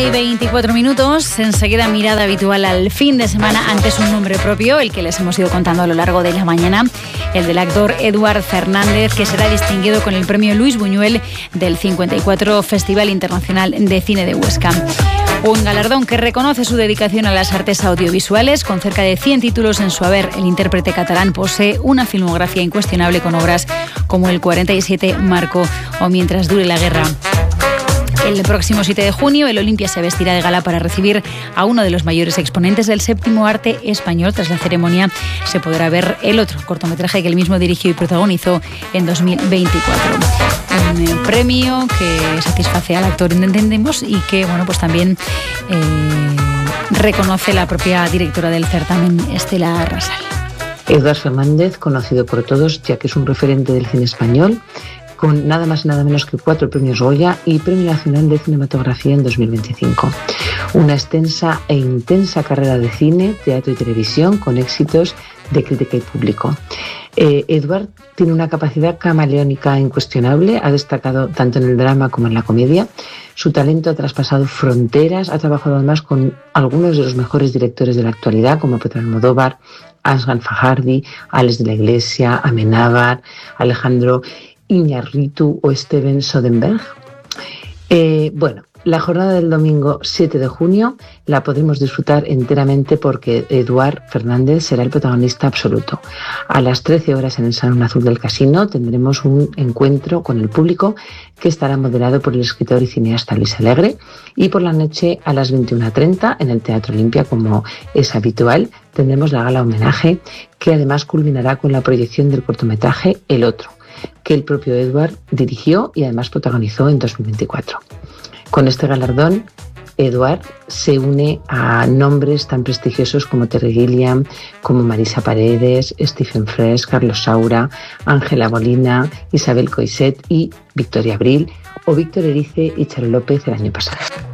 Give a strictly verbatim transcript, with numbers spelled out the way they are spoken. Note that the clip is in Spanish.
y veinticuatro minutos. Enseguida mirada habitual al fin de semana. Antes un nombre propio, el que les hemos ido contando a lo largo de la mañana, el del actor Eduard Fernández, que será distinguido con el premio Luis Buñuel del cincuenta y cuatro Festival Internacional de Cine de Huesca. Un galardón que reconoce su dedicación a las artes audiovisuales. Con cerca de cien títulos en su haber, el intérprete catalán posee una filmografía incuestionable con obras como El cuarenta y siete, Marco o Mientras dure la guerra. El próximo siete de junio, el Olimpia se vestirá de gala para recibir a uno de los mayores exponentes del séptimo arte español. Tras la ceremonia se podrá ver el otro cortometraje que él mismo dirigió y protagonizó en dos mil veinticuatro. Un premio que satisface al actor, entendemos, y que bueno, pues también eh, reconoce la propia directora del certamen, Estela Rasal. Eduard Fernández, conocido por todos, ya que es un referente del cine español, con nada más y nada menos que cuatro premios Goya y Premio Nacional de Cinematografía en dos mil veinticinco. Una extensa e intensa carrera de cine, teatro y televisión con éxitos de crítica y público. Eh, Eduard tiene una capacidad camaleónica incuestionable, ha destacado tanto en el drama como en la comedia. Su talento ha traspasado fronteras, ha trabajado además con algunos de los mejores directores de la actualidad, como Pedro Almodóvar, Asghar Farhadi, Alex de la Iglesia, Amenábar, Alejandro Iñárritu o Steven Soderbergh. Eh, bueno, la jornada del domingo siete de junio la podremos disfrutar enteramente porque Eduard Fernández será el protagonista absoluto. A las trece horas en el Salón Azul del Casino tendremos un encuentro con el público que estará moderado por el escritor y cineasta Luis Alegre, y por la noche a las veintiuna treinta en el Teatro Olimpia, como es habitual, tendremos la gala homenaje que además culminará con la proyección del cortometraje El Otro, que el propio Eduard dirigió y además protagonizó en dos mil veinticuatro. Con este galardón, Eduard se une a nombres tan prestigiosos como Terry Gilliam, como Marisa Paredes, Stephen Fresh, Carlos Saura, Ángela Molina, Isabel Coixet y Victoria Abril, o Víctor Erice y Charo López el año pasado.